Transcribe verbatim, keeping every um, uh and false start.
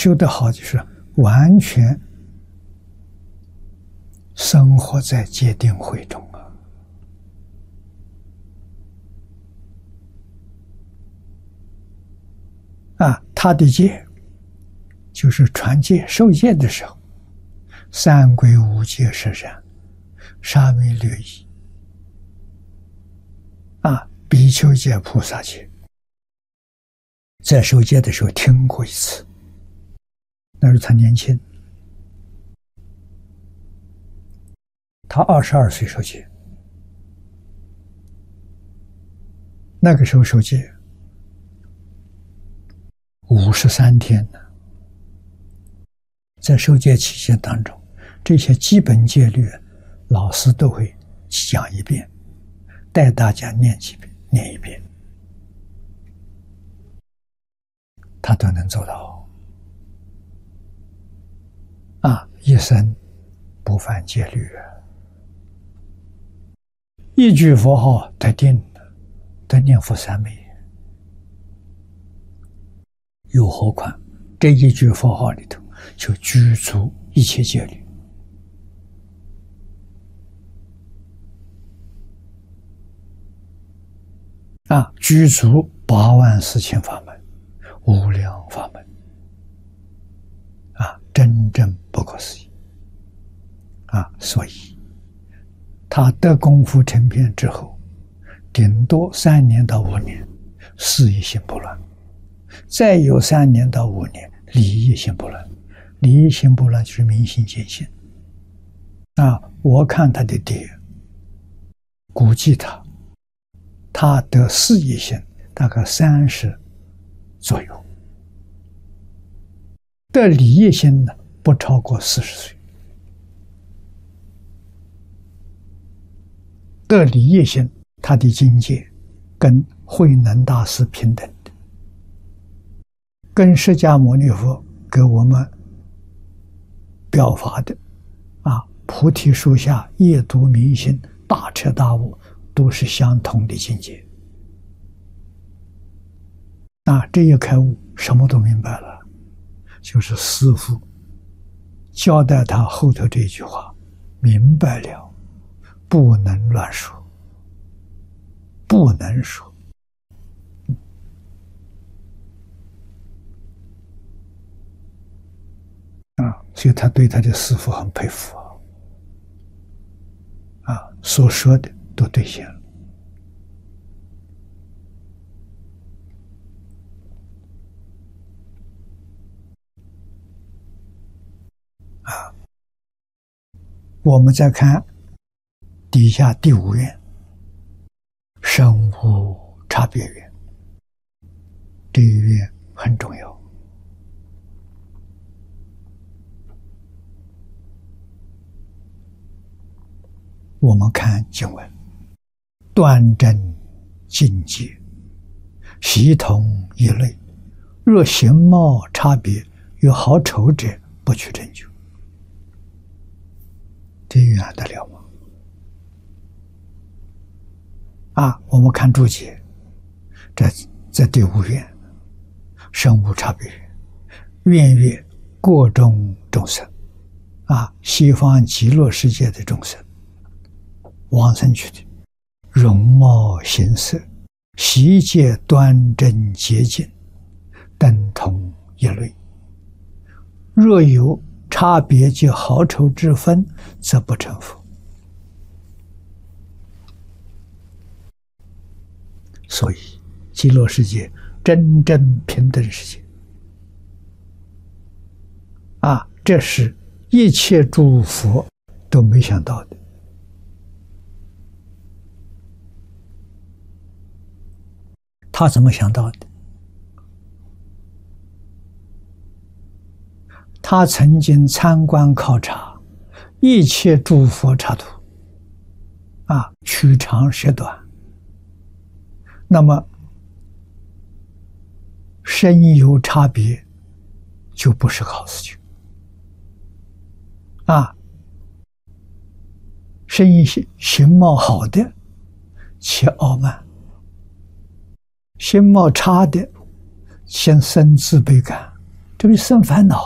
修得好就是完全生活在戒定慧中啊！啊，他的戒就是传戒受戒的时候，三归五戒十善，沙弥律仪，啊，比丘戒、菩萨戒，在受戒的时候听过一次，那时候他年轻。他二十二岁受戒，那个时候受戒五十三天呢。在受戒期间当中，这些基本戒律，老师都会讲一遍，带大家念几遍，念一遍，他都能做到。啊，一生不犯戒律。一句佛号得定，得念佛三昧。又何况这一句佛号里头就具足一切戒律。啊，具足八万四千法门，无量法门。啊，真正不可思议。啊，所以他得功夫成片之后，顶多三年到五年，事业心不乱；再有三年到五年，理业心不乱。理业心不乱就是明心见性。啊，我看他的爹，估计他，他得事业心大概三十左右，得理业心呢不超过四十岁。得理业心，他的境界跟慧能大师平等的，跟释迦牟尼佛给我们表法的啊，菩提树下夜读明心，大彻大悟，都是相同的境界。啊，这一开悟，什么都明白了，就是师父交代他后头这句话，明白了。不能乱说，不能说。啊，所以他对他的师父很佩服啊，啊，所说的都兑现了。啊，我们再看底下第五愿，生无差别愿，这一愿很重要。我们看经文，端正境界，习同一类，若形貌差别，有好丑者，不取正觉。这愿还得了吗？啊，我们看注解，这这第五愿，生无差别愿，愿曰各种众生，啊，西方极乐世界的众生，往生去的，容貌形色，习戒端正洁净，等同一类。若有差别及好丑之分，则不成佛。所以极乐世界真正平等世界啊，这是一切诸佛都没想到的。他怎么想到的？他曾经参观考察一切诸佛刹土啊，取长舍短，那么身有差别就不是好事情啊。身形形貌好的且傲慢，形貌差的先生自卑感， 这个生烦恼